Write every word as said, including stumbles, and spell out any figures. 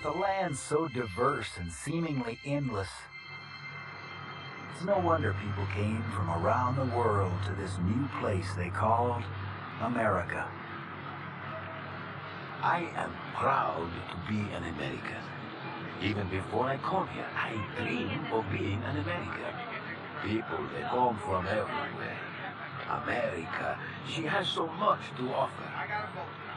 a land so diverse and seemingly endless. It's no wonder people came from around the world to this new place they called America. I am proud to be an American. Even before I come here, I dream of being an American. People, they come from everywhere. America, she has so much to offer.